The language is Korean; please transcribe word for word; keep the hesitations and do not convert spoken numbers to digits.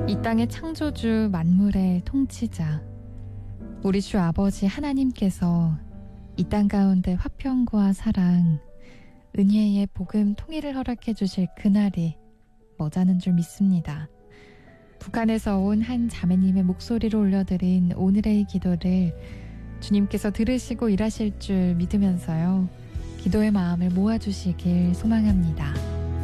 이 땅의 창조주 만물의 통치자 우리 주 아버지 하나님께서 이 땅 가운데 화평과 사랑, 은혜의 복음 통일을 허락해 주실 그날이 머지않은 줄 믿습니다. 북한에서 온 한 자매님의 목소리로 올려드린 오늘의 기도를 주님께서 들으시고 일하실 줄 믿으면서요. 기도의 마음을 모아주시길 소망합니다.